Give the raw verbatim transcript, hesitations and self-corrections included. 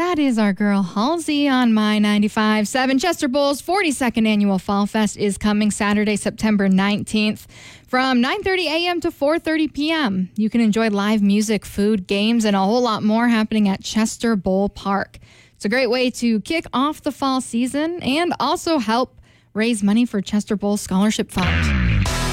That is our girl Halsey on My ninety-five point seven. Chester Bowl's forty-second annual Fall Fest is coming Saturday, September nineteenth from nine thirty a.m. to four thirty p.m. You can enjoy live music, food, games, and a whole lot more happening at Chester Bowl Park. It's a great way to kick off the fall season and also help raise money for Chester Bowl Scholarship Fund.